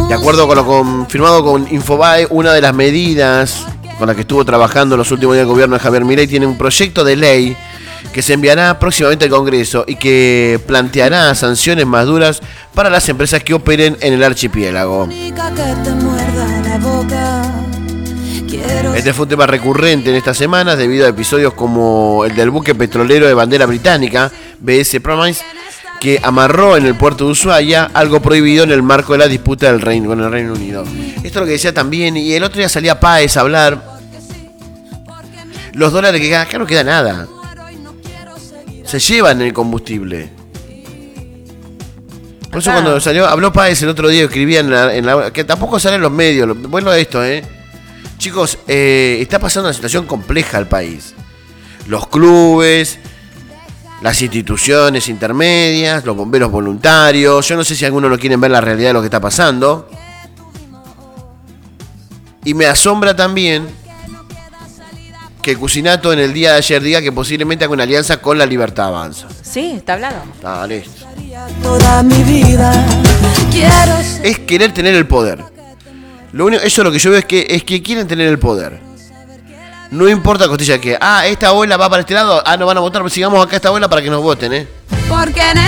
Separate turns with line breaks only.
De acuerdo con lo confirmado con Infobae, una de las medidas con las que estuvo trabajando en los últimos días el gobierno de Javier Milei tiene un proyecto de ley que se enviará próximamente al Congreso y que planteará sanciones más duras para las empresas que operen en el archipiélago. Este fue un tema recurrente en estas semanas debido a episodios como el del buque petrolero de bandera británica, B.S. Promise, que amarró en el puerto de Ushuaia, algo prohibido en el marco de la disputa con el Reino Unido. Esto es lo que decía también, y el otro día salía Páez a hablar. Los dólares que acá no queda nada. Se llevan el combustible. Por eso cuando habló Páez el otro día, escribía en la que tampoco salen los medios. Bueno esto, chicos, está pasando una situación compleja al país. Los clubes, las instituciones intermedias, los bomberos voluntarios. Yo no sé si algunos no quieren ver la realidad de lo que está pasando. Y me asombra también que Cucinato en el día de ayer diga que posiblemente haga una alianza con La Libertad Avanza.
Sí, está hablado.
Ah, listo.
Toda mi vida
Es querer tener el poder. Eso lo que yo veo es que quieren tener el poder. No importa costilla que, esta abuela va para este lado, no van a votar, pues sigamos acá esta abuela para que nos voten,
porque